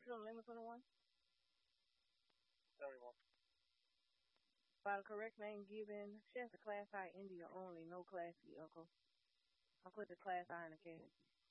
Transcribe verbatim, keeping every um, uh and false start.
Still limit twenty-one? Everyone. By the correct name given, she has a class I India only, no class E, Uncle. I'll put the class I in the case.